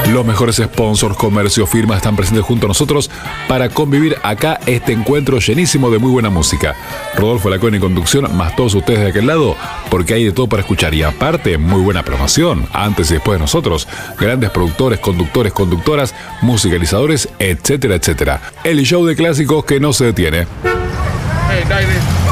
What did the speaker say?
Los mejores sponsors, comercios, firmas están presentes junto a nosotros para convivir acá este encuentro llenísimo de muy buena música. Rodolfo Lacón en conducción, más todos ustedes de aquel lado, porque hay de todo para escuchar. Y aparte, muy buena promoción, antes y después de nosotros. Grandes productores, conductores, conductoras, musicalizadores, etcétera, etcétera. El show de clásicos que no se detiene. Hey,